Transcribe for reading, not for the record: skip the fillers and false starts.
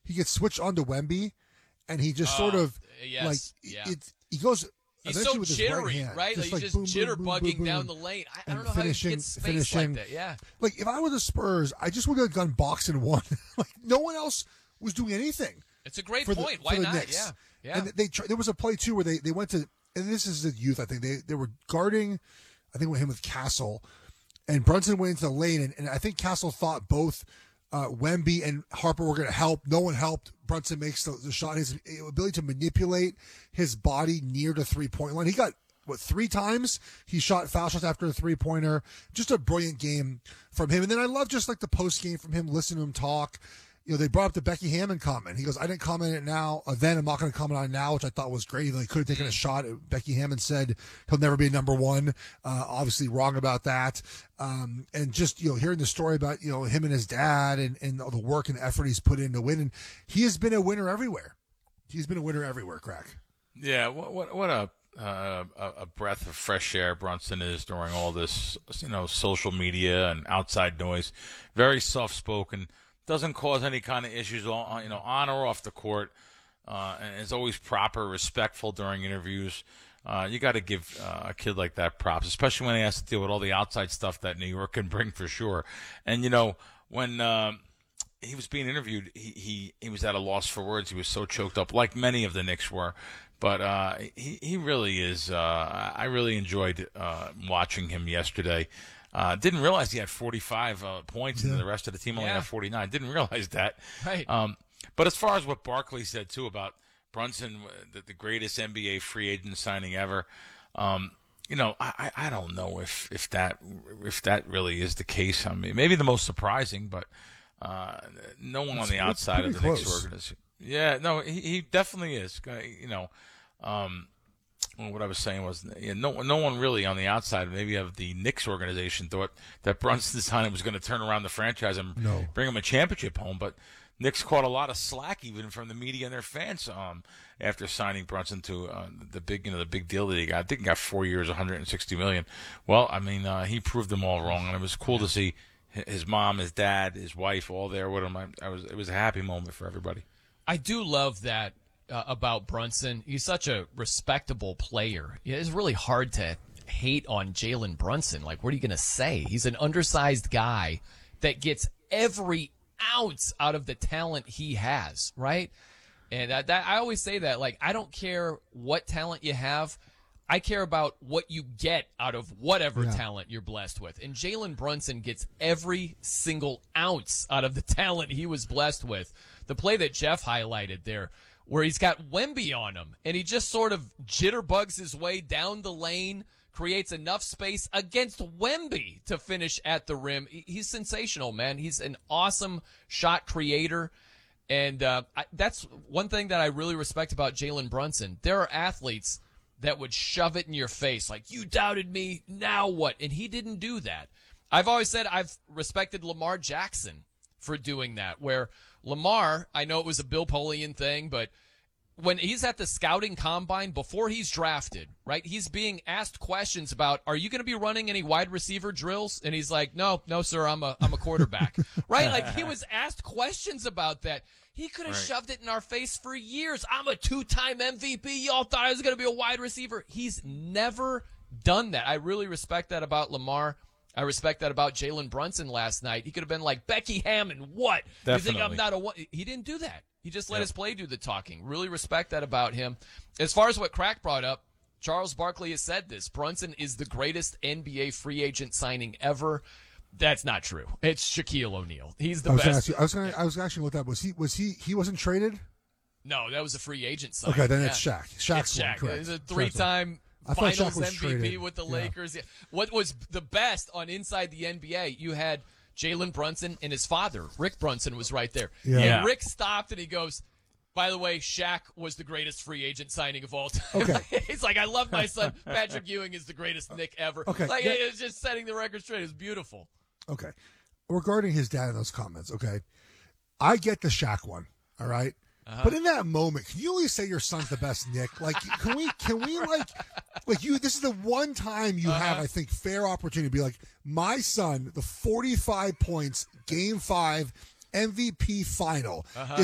he gets switched onto Wemby, and he just sort of he goes. He's so with his jittery, right? He's just jitterbugging down the lane. I don't know how he gets space like that. Yeah. Like, if I were the Spurs, I just would have gone box and one. Like, no one else was doing anything. It's a great point. Why not? Knicks. Yeah. And there was a play, too, where they went to, and this is the youth, I think. They were guarding, I think, with him with Castle, and Brunson went into the lane, and I think Castle thought both Wemby and Harper were going to help. No one helped. Brunson makes the shot. His ability to manipulate his body near the three-point line. He got, 3 times he shot foul shots after a three-pointer. Just a brilliant game from him. And then I love just like the post-game from him, listening to him talk. They brought up the Becky Hammon comment. He goes, I didn't comment it now. Then I'm not going to comment on it now, which I thought was great. He could have taken a shot. Becky Hammon said he'll never be number one. Obviously wrong about that. And just, hearing the story about, him and his dad and all the work and effort he's put in to win. And he has been a winner everywhere. He's been a winner everywhere, Crack. Yeah, what a breath of fresh air Brunson is during all this, social media and outside noise. Very soft-spoken. Doesn't cause any kind of issues, on or off the court, and is always proper, respectful during interviews. You got to give a kid like that props, especially when he has to deal with all the outside stuff that New York can bring for sure. And when he was being interviewed, he was at a loss for words. He was so choked up, like many of the Knicks were. But he really is. I really enjoyed watching him yesterday. Didn't realize he had 45 points, and the rest of the team only had 49. Didn't realize that. Right. But as far as what Barkley said too about Brunson, the greatest NBA free agent signing ever, I don't know if that really is the case. I mean, maybe the most surprising, but no one on the outside of the Knicks organization. Yeah, no, he definitely is. What I was saying was, no one really on the outside, maybe of the Knicks organization, thought that Brunson's signing was going to turn around the franchise and bring him a championship home. But Knicks caught a lot of slack even from the media and their fans after signing Brunson to the big deal that he got. I think he got 4 years, $160 million. Well, I mean, he proved them all wrong, and it was cool to see his mom, his dad, his wife all there with him. It was a happy moment for everybody. I do love that. About Brunson. He's such a respectable player. It's really hard to hate on Jalen Brunson. Like, what are you going to say? He's an undersized guy that gets every ounce out of the talent he has, right? And that I always say that. Like, I don't care what talent you have. I care about what you get out of whatever talent you're blessed with. And Jalen Brunson gets every single ounce out of the talent he was blessed with. The play that Jeff highlighted there, where he's got Wemby on him, and he just sort of jitterbugs his way down the lane, creates enough space against Wemby to finish at the rim. He's sensational, man. He's an awesome shot creator, and that's one thing that I really respect about Jalen Brunson. There are athletes that would shove it in your face, like, you doubted me, now what? And he didn't do that. I've always said I've respected Lamar Jackson for doing that, where Lamar, I know it was a Bill Polian thing, but when he's at the scouting combine before he's drafted, right, he's being asked questions about, are you going to be running any wide receiver drills? And he's like, no, sir, I'm a quarterback, right? Like, he was asked questions about that. He could have shoved it in our face for years. I'm a 2-time MVP. Y'all thought I was going to be a wide receiver. He's never done that. I really respect that about Lamar. I respect that about Jalen Brunson last night. He could have been like, Becky Hammon, what? Definitely. You think I'm not a one? He didn't do that. He just let his play do the talking. Really respect that about him. As far as what Crack brought up, Charles Barkley has said this. Brunson is the greatest NBA free agent signing ever. That's not true. It's Shaquille O'Neal. He's the best. I was actually look that. Was he wasn't traded? No, that was a free agent signing. Okay, then it's Shaq. Shaq's Shaq. Correct. He's a 3-time Finals MVP with the Lakers. Yeah. What was the best on Inside the NBA? You had Jalen Brunson and his father, Rick Brunson, was right there. Yeah. And Rick stopped and he goes, by the way, Shaq was the greatest free agent signing of all time. Okay. He's like, I love my son. Patrick Ewing is the greatest Knick ever. Okay. Like, it was just setting the record straight. It was beautiful. Okay. Regarding his dad in those comments, okay, I get the Shaq one, all right? But in that moment, can you always say your son's the best Knick? Like, can we like you, this is the one time you have, I think, fair opportunity to be like, my son, the 45 points, game 5, MVP final,